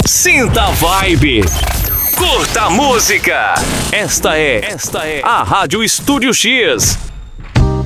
Sinta a vibe. Curta a música. Esta é a Rádio Estúdio X.